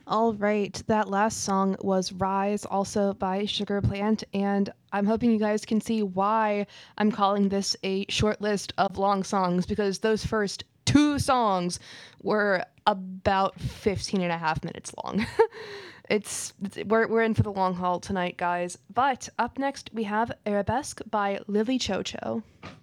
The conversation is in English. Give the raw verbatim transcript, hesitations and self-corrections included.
All right, that last song was Rise, also by Sugar Plant, and I'm hoping you guys can see why I'm calling this a short list of long songs, because those first two songs were about fifteen and a half minutes long. it's, it's we're, we're in for the long haul tonight, guys. But up next, we have Arabesque by Lily Chocho.